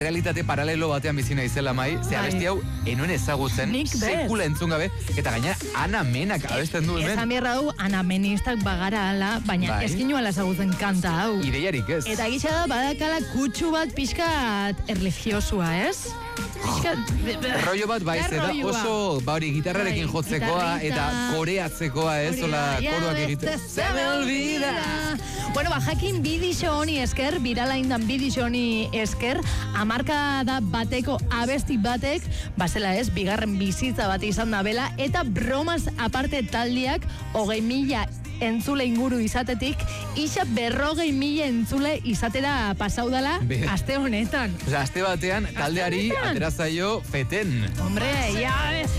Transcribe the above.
realitate paralelo batean bizi naizela mai, ze abesti hau enuen ezagutzen, sekula entzun gabe, eta gainera Ana Menak abesten du hemen. Ezan bierra du, Ana Menistak bagara ala, baina ezkinu ala ezagutzen kanta hau. Ideiarik ez. Eta gisa da badakala kutsu bat pixkat erligiosua, ez? Rollo bat baiz, eta oso hori gitarrarekin jotzekoa eta koreatzekoa, ez? Ola koruak egiten. Se me olvida! Bueno, jakin bidixo honi esker, virala indan bidixo honi esker, hamarkada bateko abesti batek, bazela ez, bigarren bizitza bat izan da bela, eta bromas aparte taldiak 20.000 entzule inguru izatetik, isa 40.000 entzule izatera pasaudala aste honetan. Osa, aste batean taldeari atera zaio feten. Hombre, ya